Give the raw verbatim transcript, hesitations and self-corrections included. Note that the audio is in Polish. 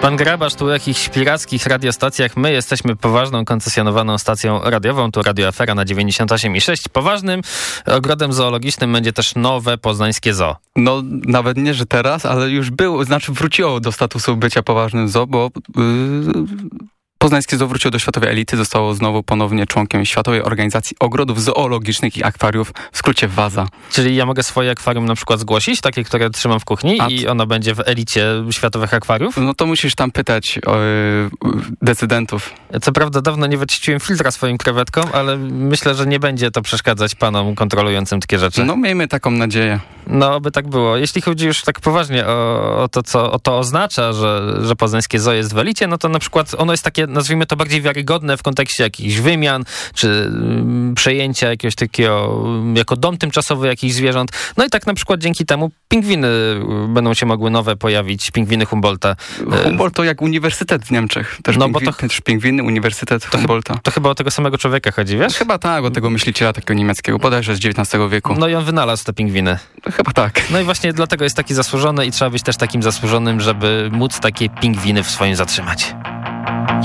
Pan Grabarz tu o jakichś pirackich radiostacjach. My jesteśmy poważną, koncesjonowaną stacją radiową. Tu Radio Afera na dziewięćdziesiąt osiem i sześć. Poważnym ogrodem zoologicznym będzie też nowe poznańskie zoo. No, nawet nie, że teraz, ale już było, znaczy wróciło do statusu bycia poważnym zoo, bo yy, Poznańskie Zoo wróciło do światowej elity, zostało znowu ponownie członkiem Światowej Organizacji Ogrodów Zoologicznych i Akwariów, w skrócie WAZA. Czyli ja mogę swoje akwarium na przykład zgłosić, takie, które trzymam w kuchni A i ono będzie w elicie światowych akwariów? No to musisz tam pytać o, yy, decydentów. Co prawda dawno nie wyczyściłem filtra swoim krewetkom, ale myślę, że nie będzie to przeszkadzać panom kontrolującym takie rzeczy. No miejmy taką nadzieję. No, by tak było. Jeśli chodzi już tak poważnie o, o to, co o to oznacza, że, że Poznańskie Zoo jest w elicie, no to na przykład ono jest takie, nazwijmy to, bardziej wiarygodne w kontekście jakichś wymian, czy y, przejęcia jakiegoś takiego, y, jako dom tymczasowy jakichś zwierząt. No i tak na przykład dzięki temu pingwiny y, będą się mogły nowe pojawić, pingwiny Humboldta. Humboldt to jak uniwersytet w Niemczech. Też, no, pingwin, bo to, też pingwiny, uniwersytet to Humboldta. Ch- to chyba o tego samego człowieka chodzi, wiesz? Chyba tak, o tego myśliciela takiego niemieckiego, bodajże z dziewiętnastego wieku. No i on wynalazł te pingwiny. Chyba tak. No i właśnie dlatego jest taki zasłużony i trzeba być też takim zasłużonym, żeby móc takie pingwiny w swoim zatrzymać.